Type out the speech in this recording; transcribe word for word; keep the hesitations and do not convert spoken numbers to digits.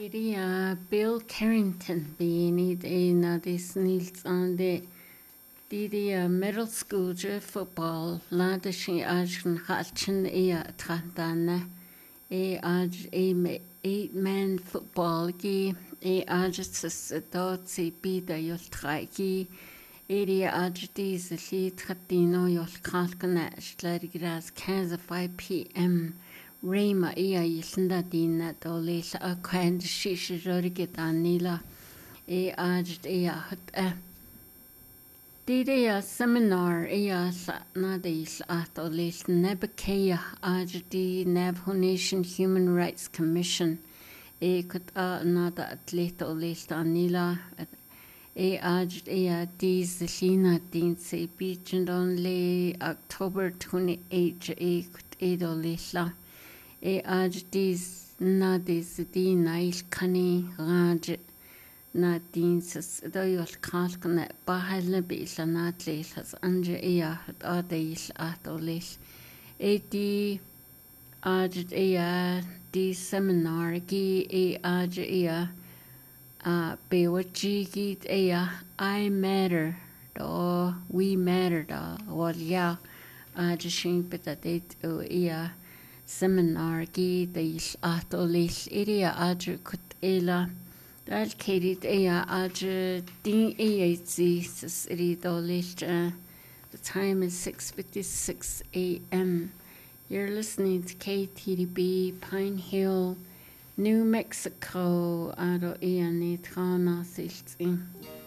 Didi uh, Bill Carrington being in uh, this Nils on the Didi uh, middle school football Ladishin Ajn Hatchin Ea Tratana E Aj E eight man football gi E Ajus Dotsi Bida Yoltraki Eri Ajdis Li Tratino Yolkalkanash Larigras Kaza five P M Rema ea yilnda dina dolis a kind shish jorget anila e ajd ea hut a Didea seminar ea sa nadis atolis nebekea ajdi Navajo Nation Human Rights Commission e kut a nada atleto list anila e ajd ea dis lina din se beachend only October twenty-eighth e kut edolisla E aj dis na dis di nail kani raj na din sas doyol kalkna bahal bila na tlelas anje ea adeil atolis e di aj ea di seminar gi e aj ea a bewachi gi ea I matter do we matter do wal ya aj shin petadet o ea seminar gi deis atolis iria adr kut ela dal kedit ea adr din eazi sis iridolis the time is six fifty-six a m You're listening to K T D B Pine Hill, New Mexico ado ea nitrana silti